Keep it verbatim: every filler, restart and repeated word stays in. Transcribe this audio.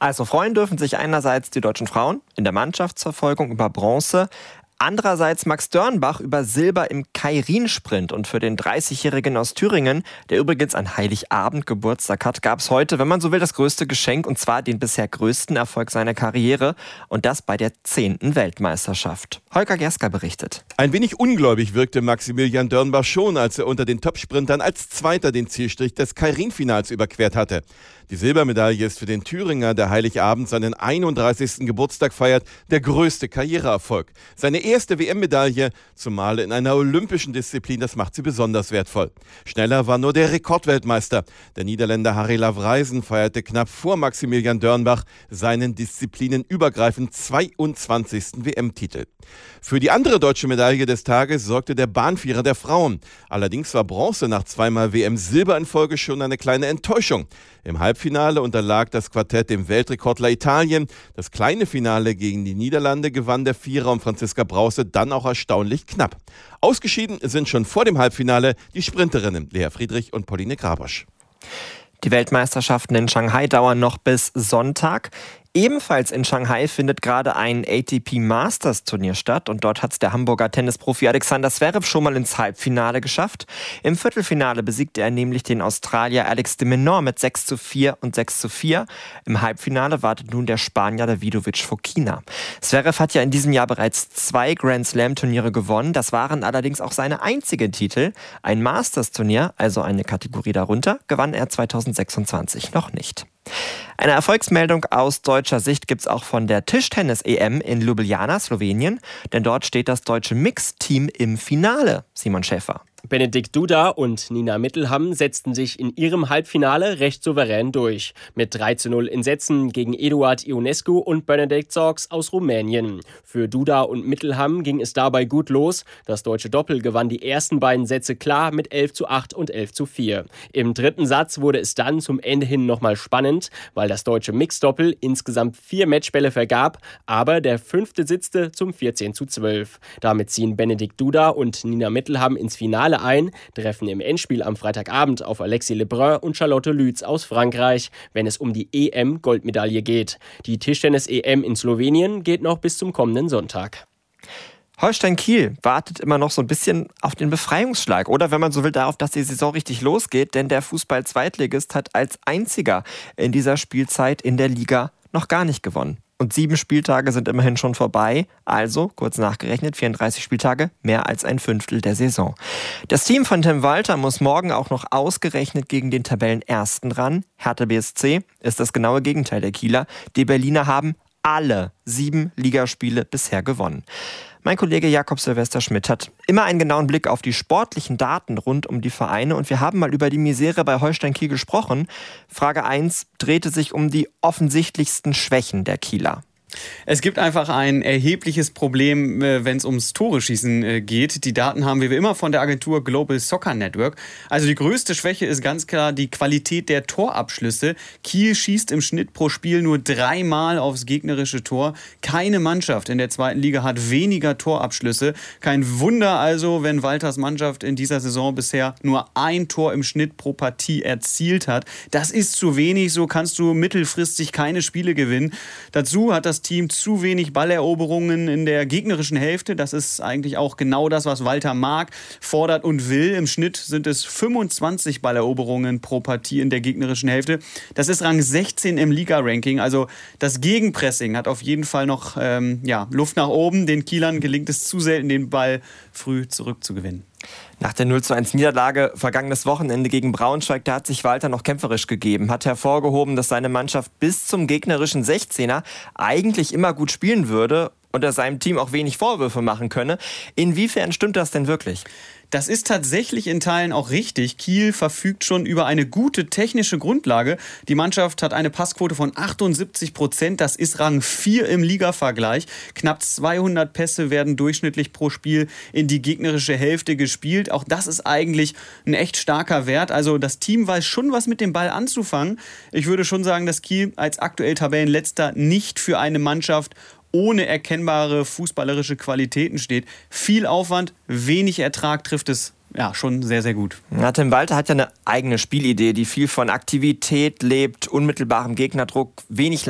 Also freuen dürfen sich einerseits die deutschen Frauen in der Mannschaftsverfolgung über Bronze, andererseits Max Dörnbach über Silber im Keirin-Sprint. Und für den dreißigjährigen aus Thüringen, der übrigens an Heiligabend Geburtstag hat, gab es heute, wenn man so will, das größte Geschenk, und zwar den bisher größten Erfolg seiner Karriere, und das bei der zehnten Weltmeisterschaft. Holger Gerska berichtet. Ein wenig ungläubig wirkte Maximilian Dörnbach schon, als er unter den Topsprintern als Zweiter den Zielstrich des Keirin-Finals überquert hatte. Die Silbermedaille ist für den Thüringer, der Heiligabend seinen einunddreißigsten Geburtstag feiert, der größte Karriereerfolg. Seine erste W M-Medaille, zumal in einer olympischen Disziplin, das macht sie besonders wertvoll. Schneller war nur der Rekordweltmeister. Der Niederländer Harry Lavrijsen feierte knapp vor Maximilian Dörnbach seinen disziplinenübergreifend zweiundzwanzigsten W M-Titel. Für die andere deutsche Medaille des Tages sorgte der Bahnvierer der Frauen. Allerdings war Bronze nach zweimal W M-Silber in Folge schon eine kleine Enttäuschung. Im Halbfinale unterlag das Quartett dem Weltrekordler Italien. Das kleine Finale gegen die Niederlande gewann der Vierer um Franziska Brause dann auch erstaunlich knapp. Ausgeschieden sind schon vor dem Halbfinale die Sprinterinnen Lea Friedrich und Pauline Grabosch. Die Weltmeisterschaften in Shanghai dauern noch bis Sonntag. Ebenfalls in Shanghai findet gerade ein A T P Masters Turnier statt und dort hat es der Hamburger Tennisprofi Alexander Zverev schon mal ins Halbfinale geschafft. Im Viertelfinale besiegte er nämlich den Australier Alex de Minaur mit sechs zu vier und sechs zu vier. Im Halbfinale wartet nun der Spanier Davidovich Fokina. Zverev hat ja in diesem Jahr bereits zwei Grand Slam Turniere gewonnen. Das waren allerdings auch seine einzigen Titel. Ein Masters Turnier, also eine Kategorie darunter, gewann er zweitausendsechsundzwanzig noch nicht. Eine Erfolgsmeldung aus deutscher Sicht gibt es auch von der Tischtennis-E M in Ljubljana, Slowenien, denn dort steht das deutsche Mixteam im Finale. Simon Schäfer. Benedikt Duda und Nina Mittelham setzten sich in ihrem Halbfinale recht souverän durch. Mit drei zu null in Sätzen gegen Eduard Ionescu und Benedikt Sorgs aus Rumänien. Für Duda und Mittelham ging es dabei gut los. Das deutsche Doppel gewann die ersten beiden Sätze klar mit elf zu acht und elf zu vier. Im dritten Satz wurde es dann zum Ende hin nochmal spannend, weil das deutsche Mixdoppel insgesamt vier Matchbälle vergab, aber der fünfte sitzte zum vierzehn zu zwölf. Damit ziehen Benedikt Duda und Nina Mittelham ins Finale ein, treffen im Endspiel am Freitagabend auf Alexis Lebrun und Charlotte Lütz aus Frankreich, wenn es um die E M-Goldmedaille geht. Die Tischtennis-E M in Slowenien geht noch bis zum kommenden Sonntag. Holstein Kiel wartet immer noch so ein bisschen auf den Befreiungsschlag oder, wenn man so will, darauf, dass die Saison richtig losgeht, denn der Fußball-Zweitligist hat als einziger in dieser Spielzeit in der Liga noch gar nicht gewonnen. Und sieben Spieltage sind immerhin schon vorbei, also, kurz nachgerechnet, vierunddreißig Spieltage, mehr als ein Fünftel der Saison. Das Team von Tim Walter muss morgen auch noch ausgerechnet gegen den Tabellenersten ran. Hertha B S C ist das genaue Gegenteil der Kieler. Die Berliner haben alle sieben Ligaspiele bisher gewonnen. Mein Kollege Jakob Silvester Schmidt hat immer einen genauen Blick auf die sportlichen Daten rund um die Vereine und wir haben mal über die Misere bei Holstein Kiel gesprochen. Frage eins drehte sich um die offensichtlichsten Schwächen der Kieler. Es gibt einfach ein erhebliches Problem, wenn es ums Tore-Schießen geht. Die Daten haben wir wie immer von der Agentur Global Soccer Network. Also die größte Schwäche ist ganz klar die Qualität der Torabschlüsse. Kiel schießt im Schnitt pro Spiel nur dreimal aufs gegnerische Tor. Keine Mannschaft in der zweiten Liga hat weniger Torabschlüsse. Kein Wunder also, wenn Walters Mannschaft in dieser Saison bisher nur ein Tor im Schnitt pro Partie erzielt hat. Das ist zu wenig, so kannst du mittelfristig keine Spiele gewinnen. Dazu hat das Team zu wenig Balleroberungen in der gegnerischen Hälfte. Das ist eigentlich auch genau das, was Walter mag, fordert und will. Im Schnitt sind es fünfundzwanzig Balleroberungen pro Partie in der gegnerischen Hälfte. Das ist Rang sechzehn im Liga-Ranking. Also das Gegenpressing hat auf jeden Fall noch ähm, ja, Luft nach oben. Den Kielern gelingt es zu selten, den Ball früh zurückzugewinnen. Nach der null zu eins Niederlage vergangenes Wochenende gegen Braunschweig, da hat sich Walter noch kämpferisch gegeben, hat hervorgehoben, dass seine Mannschaft bis zum gegnerischen sechzehner eigentlich immer gut spielen würde und er seinem Team auch wenig Vorwürfe machen könne. Inwiefern stimmt das denn wirklich? Das ist tatsächlich in Teilen auch richtig. Kiel verfügt schon über eine gute technische Grundlage. Die Mannschaft hat eine Passquote von achtundsiebzig Prozent. Das ist Rang vier im Ligavergleich. Knapp zweihundert Pässe werden durchschnittlich pro Spiel in die gegnerische Hälfte gespielt. Auch das ist eigentlich ein echt starker Wert. Also das Team weiß schon, was mit dem Ball anzufangen. Ich würde schon sagen, dass Kiel als aktuell Tabellenletzter nicht für eine Mannschaft ohne erkennbare fußballerische Qualitäten steht. Viel Aufwand, wenig Ertrag trifft es ja schon sehr, sehr gut. Ja, Tim Walter hat ja eine eigene Spielidee, die viel von Aktivität lebt, unmittelbarem Gegnerdruck, wenig